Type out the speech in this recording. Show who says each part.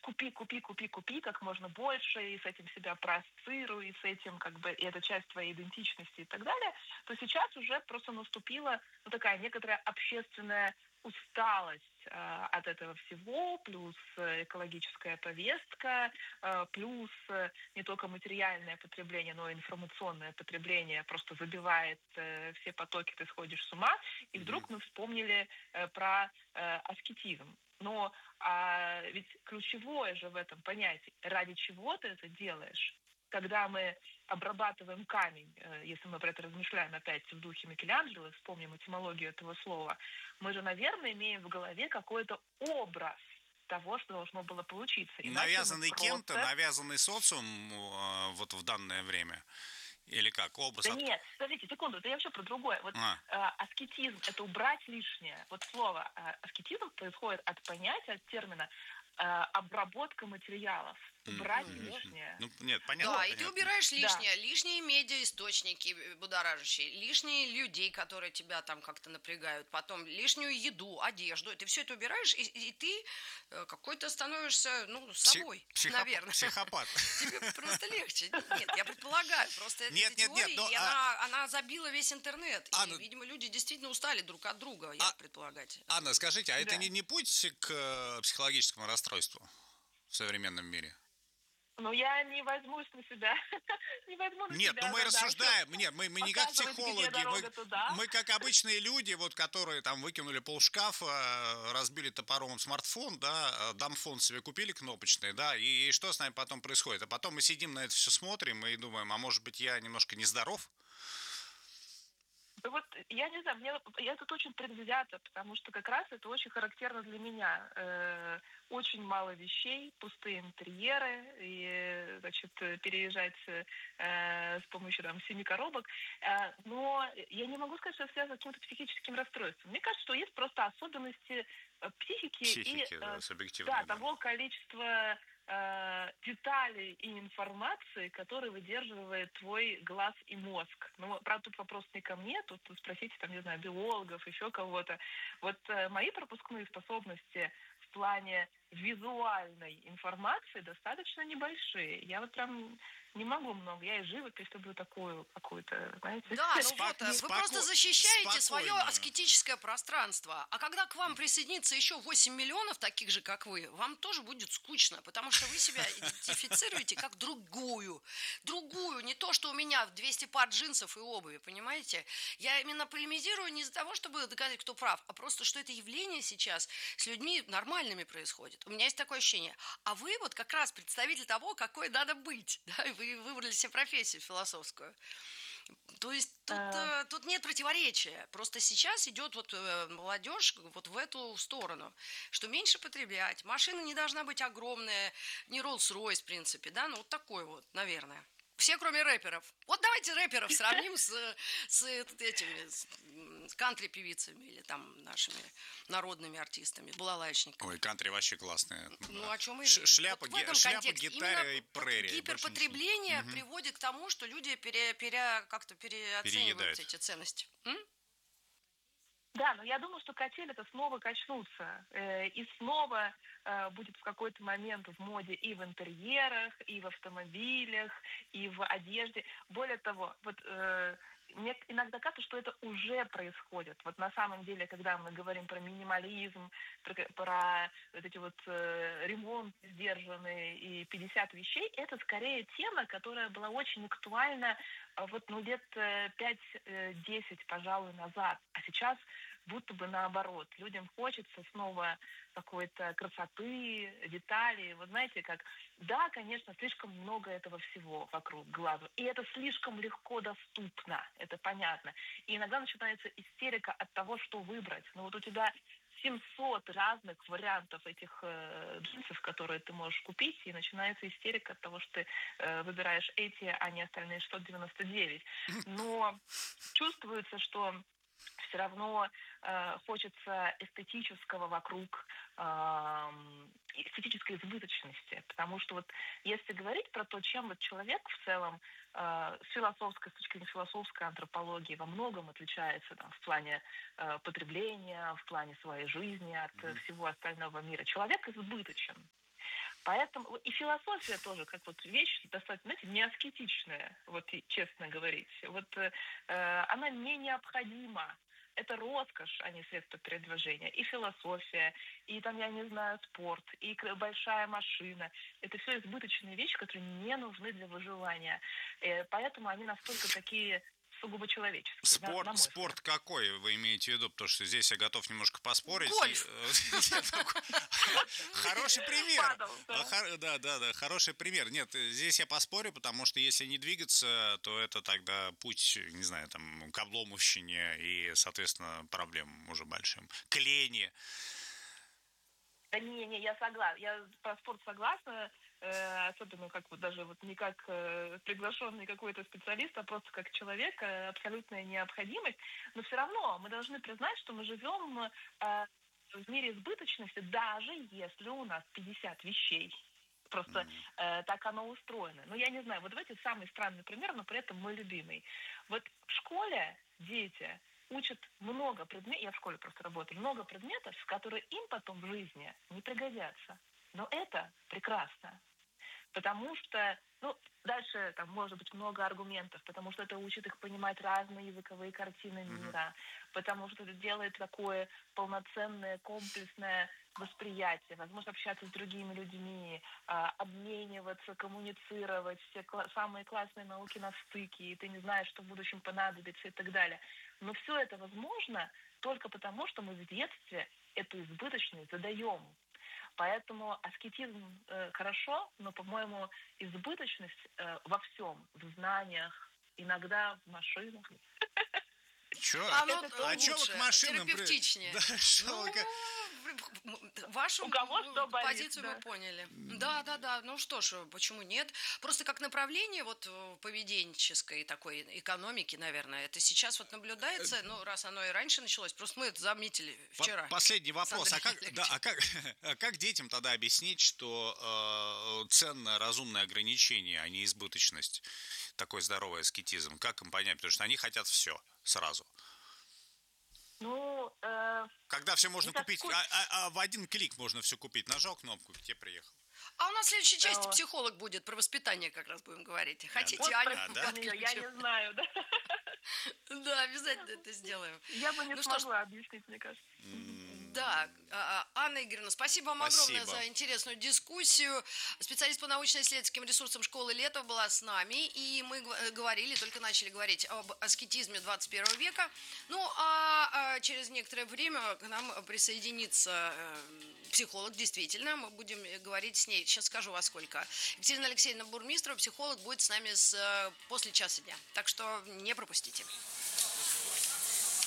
Speaker 1: купи, купи, купи, купи как можно больше, и с этим себя проассоциируй, и с этим как бы, и это часть твоей идентичности и так далее, то сейчас уже просто наступила такая некоторая общественная усталость от этого всего, плюс экологическая повестка, плюс не только материальное потребление, но и информационное потребление просто забивает все потоки, ты сходишь с ума. И вдруг мы вспомнили про аскетизм. Но ведь ключевое же в этом понятии, ради чего ты это делаешь? Когда мы обрабатываем камень, если мы про это размышляем опять в духе Микеланджело, вспомним этимологию этого слова, мы же, наверное, имеем в голове какой-то образ того, что должно было получиться.
Speaker 2: Навязанный кем-то, навязанный социумом вот в данное время? Или как? Образ?
Speaker 1: Да нет, подождите, секунду, это я вообще про другое. Вот аскетизм – это убрать лишнее. Вот слово аскетизм происходит от понятия, от термина обработка материалов. Убрать лишнее.
Speaker 2: Ну, нет, понятно.
Speaker 3: Да,
Speaker 2: понятно.
Speaker 3: И ты убираешь лишнее. Да. Лишние медиаисточники будоражащие, лишние людей, которые тебя там как-то напрягают, потом лишнюю еду, одежду. И ты все это убираешь, и ты какой-то становишься, собой, наверное.
Speaker 2: Психопат.
Speaker 3: Тебе просто легче. Нет, я предполагаю, просто эта теория, и она забила весь интернет. И, видимо, люди действительно устали друг от друга, я предполагать.
Speaker 2: Анна, скажите, а это не путь к психологическому расстройству в современном мире?
Speaker 1: Я не возьмусь на себя. Не возьму на
Speaker 2: Нет,
Speaker 1: себя.
Speaker 2: Мы рассуждаем. Нет, мы не как психологи. Мы как обычные люди, вот, которые там выкинули полшкафа, разбили топором смартфон, да, домфон себе купили кнопочный, да, и что с нами потом происходит? А потом мы сидим на это все смотрим и думаем, а может быть я немножко нездоров?
Speaker 1: Да вот, я не знаю, я тут очень предвзята, потому что как раз это очень характерно для меня. Очень мало вещей, пустые интерьеры, и, значит, переезжать с помощью 7 коробок. Но я не могу сказать, что это связано с каким-то психическим расстройством. Мне кажется, что есть просто особенности психики и того количества деталей и информации, которые выдерживает твой глаз и мозг. Правда, тут вопрос не ко мне, тут спросите, не знаю, биологов, еще кого-то. Вот мои пропускные способности в плане визуальной информации достаточно небольшие. Я вот прям не могу много. Я и живопись люблю такую какую-то, знаете.
Speaker 3: Да, вы просто защищаете свое аскетическое пространство. А когда к вам присоединится еще 8 миллионов таких же, как вы, вам тоже будет скучно, потому что вы себя идентифицируете как другую. Другую, не то, что у меня 200 пар джинсов и обуви, понимаете? Я именно полемизирую не из-за того, чтобы доказать, кто прав, а просто, что это явление сейчас с людьми нормальными происходит. У меня есть такое ощущение. А вы вот как раз представитель того, какой надо быть. Да? Вы выбрали себе профессию философскую. То есть тут нет противоречия. Просто сейчас идет молодежь вот в эту сторону, что меньше потреблять. Машина не должна быть огромная, не Rolls-Royce, в принципе, да, вот такой вот, наверное. Все, кроме рэперов. Вот давайте рэперов сравним с кантри-певицами или там нашими народными артистами, балалайчниками.
Speaker 2: Ой, кантри вообще классные.
Speaker 3: О чем и
Speaker 2: шляпа, гитара и прерия.
Speaker 3: Гиперпотребление приводит к тому, что люди как-то переоценивают эти ценности.
Speaker 1: Да, но я думаю, что качели-то снова качнутся. И снова будет в какой-то момент в моде и в интерьерах, и в автомобилях, и в одежде. Более того, мне иногда кажется, что это уже происходит. Вот на самом деле, когда мы говорим про минимализм, про вот эти ремонт сдержанный и 50 вещей, это скорее тема, которая была очень актуальна лет 5-10, пожалуй, назад. А сейчас будто бы наоборот. Людям хочется снова какой-то красоты, деталей. Вот знаете, да, конечно, слишком много этого всего вокруг глазу. И это слишком легко доступно, это понятно. И иногда начинается истерика от того, что выбрать. У тебя 700 разных вариантов этих джинсов, которые ты можешь купить, и начинается истерика от того, что ты выбираешь эти, а не остальные 699. Но чувствуется, что все равно хочется эстетического вокруг, эстетической избыточности. Потому что если говорить про то, чем человек в целом с точки зрения философской антропологии во многом отличается в плане потребления, в плане своей жизни от всего остального мира. Человек избыточен. Поэтому и философия тоже, как вот вещь достаточно, знаете, не аскетичная, вот честно говорить. Вот она не необходима. Это роскошь, а не средство передвижения. И философия, и там, я не знаю, спорт, и большая машина. Это все избыточные вещи, которые не нужны для выживания. Поэтому они настолько такие сугубо человеческие.
Speaker 2: Спорт какой вы имеете в виду? Потому что здесь я готов немножко поспорить.
Speaker 3: Гольф.
Speaker 2: Хороший пример. Да, хороший пример. Нет, здесь я поспорю, потому что если не двигаться, то это тогда путь, не знаю, там, к обломовщине и, соответственно, проблемам уже большим. К лени.
Speaker 1: Да не, я согласна. Я про спорт согласна. Особенно как вот даже вот не как приглашенный какой-то специалист, а просто как человек, абсолютная необходимость. Но все равно мы должны признать, что мы живем в мире избыточности, даже если у нас 50 вещей. Просто так оно устроено. Но я не знаю, вот давайте самый странный пример, но при этом мой любимый. Вот в школе дети учат много предметов, я в школе просто работаю, много предметов, которые им потом в жизни не пригодятся. Но это прекрасно. Потому что, дальше там может быть много аргументов, потому что это учит их понимать разные языковые картины мира, потому что это делает такое полноценное, комплексное восприятие, возможно общаться с другими людьми, обмениваться, коммуницировать, все самые классные науки на стыке, и ты не знаешь, что в будущем понадобится и так далее. Но все это возможно только потому, что мы в детстве эту избыточность задаем. Поэтому аскетизм хорошо, но, по-моему, избыточность во всем, в знаниях, иногда в машинах.
Speaker 2: Чё? А чё вы к машинам?
Speaker 3: Терапевтичнее. Вашу позицию мы поняли. Да. Ну что ж, почему нет? Просто как направление вот поведенческой такой экономики, наверное, это сейчас вот наблюдается, раз оно и раньше началось, просто мы это заметили вчера.
Speaker 2: Последний вопрос. Как детям тогда объяснить, что ценно разумное ограничение, а не избыточность, такой здоровый аскетизм? Как им понять? Потому что они хотят все сразу. Когда все можно купить, в один клик можно все купить. Нажал кнопку, к тебе приехал.
Speaker 3: А у нас в следующей части психолог будет, про воспитание как раз будем говорить. Хотите, Аню?
Speaker 1: Я не знаю, да.
Speaker 3: Да, обязательно это сделаем.
Speaker 1: Я бы не смогла объяснить, мне кажется.
Speaker 3: Да, Анна Игоревна, спасибо вам огромное за интересную дискуссию. Специалист по научно-исследовательским ресурсам школы Летов была с нами, и мы только начали говорить об аскетизме 21 века. А через некоторое время к нам присоединится психолог, действительно, мы будем говорить с ней, сейчас скажу во сколько. Екатерина Алексеевна Бурмистрова, психолог, будет с нами после часа дня, так что не пропустите.